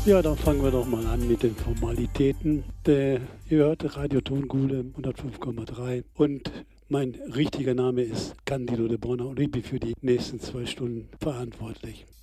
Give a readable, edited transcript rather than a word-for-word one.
Ja, dann fangen wir doch mal an mit den Formalitäten. Ihr hört Radio Tongule 105,3 und mein richtiger Name ist Candido de Bronner und ich bin für die nächsten 2 Stunden verantwortlich.